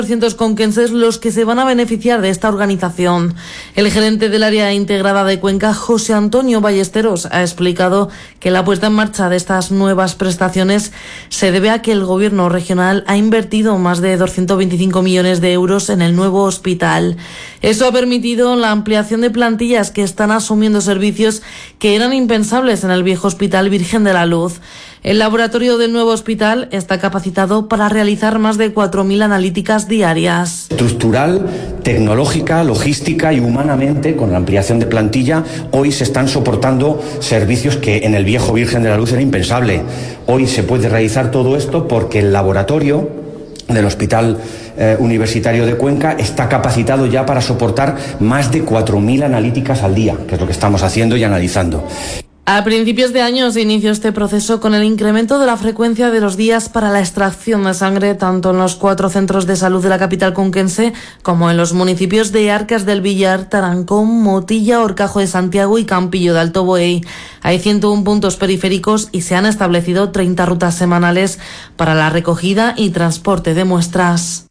200 conquenses los que se van a beneficiar de esta organización. El gerente del área integrada de Cuenca, José Antonio Ballesteros, ha explicado que la puesta en marcha de estas nuevas prestaciones se debe a que el gobierno regional ha invertido más de 225 millones de euros en el nuevo hospital. Eso ha permitido la ampliación de plantillas que están asumiendo servicios que eran impensables en el viejo Hospital Virgen de la Luz. El laboratorio del nuevo hospital está capacitado para realizar más de 4.000 analíticas diarias. Estructural, tecnológica, logística y humanamente, con la ampliación de plantilla, hoy se están soportando servicios que en el viejo Virgen de la Luz era impensable. Hoy se puede realizar todo esto porque el laboratorio del Hospital Universitario de Cuenca está capacitado ya para soportar más de 4.000 analíticas al día, que es lo que estamos haciendo y analizando. A principios de año se inició este proceso con el incremento de la frecuencia de los días para la extracción de sangre tanto en los 4 centros de salud de la capital conquense como en los municipios de Arcas del Villar, Tarancón, Motilla, Horcajo de Santiago y Campillo de Alto Buey. Hay 101 puntos periféricos y se han establecido 30 rutas semanales para la recogida y transporte de muestras.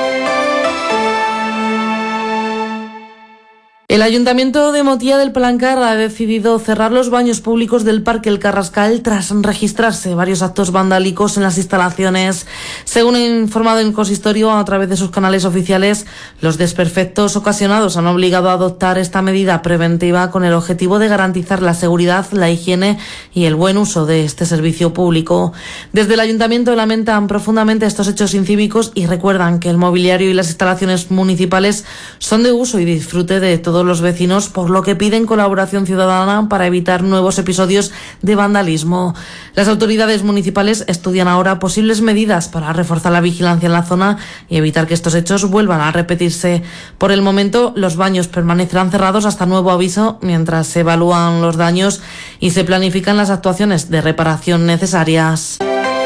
El Ayuntamiento de Motilla del Palancar ha decidido cerrar los baños públicos del Parque El Carrascal tras registrarse varios actos vandálicos en las instalaciones. Según ha informado el consistorio a través de sus canales oficiales, los desperfectos ocasionados han obligado a adoptar esta medida preventiva con el objetivo de garantizar la seguridad, la higiene y el buen uso de este servicio público. Desde el Ayuntamiento lamentan profundamente estos hechos incívicos y recuerdan que el mobiliario y las instalaciones municipales son de uso y disfrute de todos los vecinos, por lo que piden colaboración ciudadana para evitar nuevos episodios de vandalismo. Las autoridades municipales estudian ahora posibles medidas para reforzar la vigilancia en la zona y evitar que estos hechos vuelvan a repetirse. Por el momento, los baños permanecerán cerrados hasta nuevo aviso mientras se evalúan los daños y se planifican las actuaciones de reparación necesarias.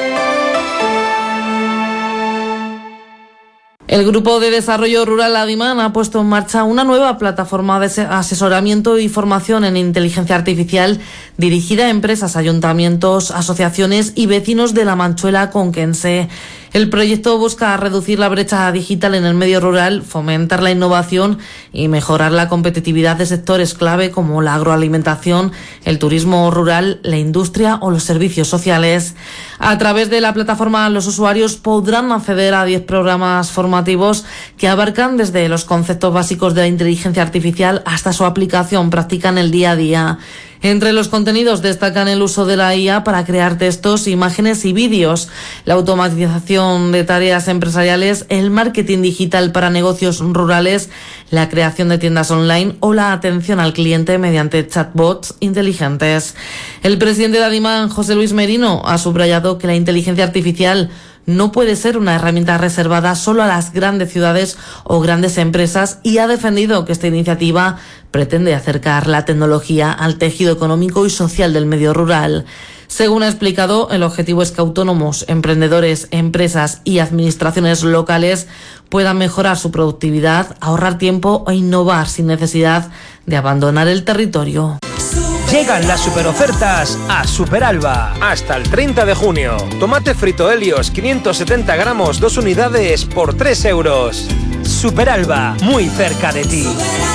El Grupo de Desarrollo Rural Adiman ha puesto en marcha una nueva plataforma de asesoramiento y formación en inteligencia artificial dirigida a empresas, ayuntamientos, asociaciones y vecinos de la Manchuela conquense. El proyecto busca reducir la brecha digital en el medio rural, fomentar la innovación y mejorar la competitividad de sectores clave como la agroalimentación, el turismo rural, la industria o los servicios sociales. A través de la plataforma, los usuarios podrán acceder a 10 programas formativos que abarcan desde los conceptos básicos de la inteligencia artificial hasta su aplicación práctica en el día a día. Entre los contenidos destacan el uso de la IA para crear textos, imágenes y vídeos, la automatización de tareas empresariales, el marketing digital para negocios rurales, la creación de tiendas online o la atención al cliente mediante chatbots inteligentes. El presidente de Adiman, José Luis Merino, ha subrayado que la inteligencia artificial no puede ser una herramienta reservada solo a las grandes ciudades o grandes empresas y ha defendido que esta iniciativa pretende acercar la tecnología al tejido económico y social del medio rural. Según ha explicado, el objetivo es que autónomos, emprendedores, empresas y administraciones locales puedan mejorar su productividad, ahorrar tiempo e innovar sin necesidad de abandonar el territorio. Llegan las superofertas a Superalba. Hasta el 30 de junio. Tomate frito Helios, 570 gramos, 2 unidades por 3 euros. Superalba, muy cerca de ti.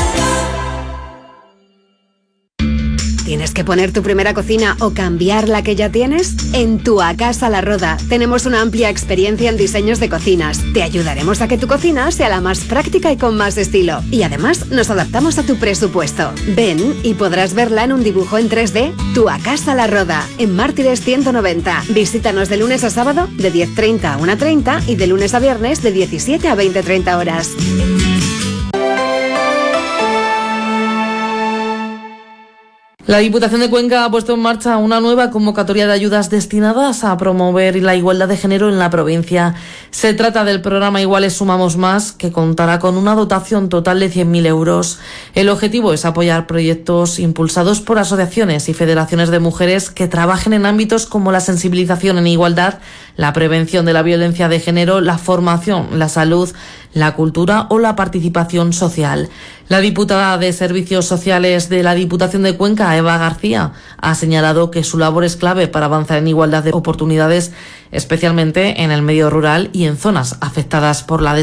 ¿Tienes que poner tu primera cocina o cambiar la que ya tienes? En Tua Casa La Roda tenemos una amplia experiencia en diseños de cocinas. Te ayudaremos a que tu cocina sea la más práctica y con más estilo. Y además nos adaptamos a tu presupuesto. Ven y podrás verla en un dibujo en 3D. Tua Casa La Roda, en Mártires 190. Visítanos de lunes a sábado de 10:30 a 1:30 y de lunes a viernes de 17 a 20:30 horas. La Diputación de Cuenca ha puesto en marcha una nueva convocatoria de ayudas destinadas a promover la igualdad de género en la provincia. Se trata del programa Iguales Sumamos Más, que contará con una dotación total de 100.000 euros. El objetivo es apoyar proyectos impulsados por asociaciones y federaciones de mujeres que trabajen en ámbitos como la sensibilización en igualdad, la prevención de la violencia de género, la formación, la salud, la cultura o la participación social. La diputada de Servicios Sociales de la Diputación de Cuenca, Eva García, ha señalado que su labor es clave para avanzar en igualdad de oportunidades, especialmente en el medio rural y en zonas afectadas por la